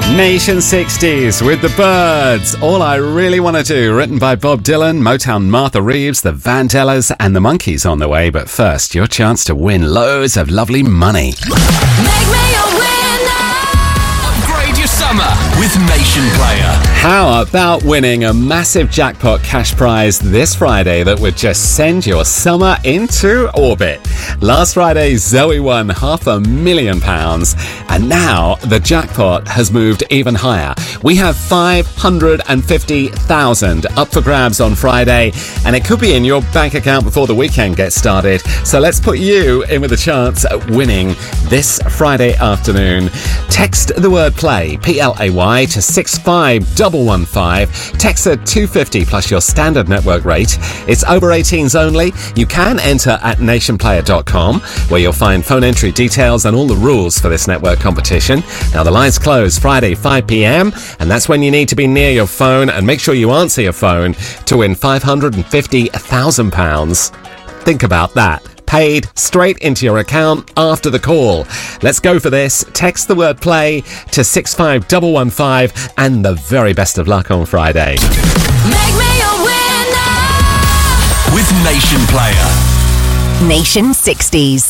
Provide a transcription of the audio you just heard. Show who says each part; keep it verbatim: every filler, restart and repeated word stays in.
Speaker 1: Nation sixties with the Birds. All I Really Want to Do, written by Bob Dylan, Motown Martha Reeves, the Vandellas and the Monkees on the way. But first, your chance to win loads of lovely money.
Speaker 2: Make me a winner.
Speaker 3: Upgrade your summer with Nation Player.
Speaker 1: How about winning a massive jackpot cash prize this Friday that would just send your summer into orbit? Last Friday, Zoe won half a million pounds, and now the jackpot has moved even higher. We have five hundred fifty thousand up for grabs on Friday, and it could be in your bank account before the weekend gets started. So let's put you in with a chance at winning this Friday afternoon. Text the word play, P L A Y, to six five one one five. Text at two fifty plus your standard network rate. It's over eighteens only. You can enter at nation player dot com, where you'll find phone entry details and all the rules for this network competition. Now, the lines close Friday five p.m, and that's when you need to be near your phone, and make sure you answer your phone to win five hundred fifty thousand pounds. Think about that. Paid straight into your account after the call. Let's go for this. Text the word play to six five one one five, and the very best of luck on Friday.
Speaker 2: Make me a winner.
Speaker 3: With Nation Player.
Speaker 4: Nation sixties.